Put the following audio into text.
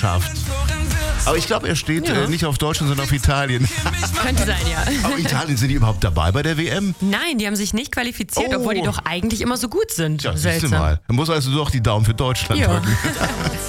Weltmeisterschaft. Aber ich glaube, er steht nicht auf Deutschland, sondern auf Italien. Könnte sein, ja. Aber Italien, sind die überhaupt dabei bei der WM? Nein, die haben sich nicht qualifiziert, obwohl die doch eigentlich immer so gut sind. Ja, siehst du Seltsam. mal. Man muss also doch die Daumen für Deutschland drücken.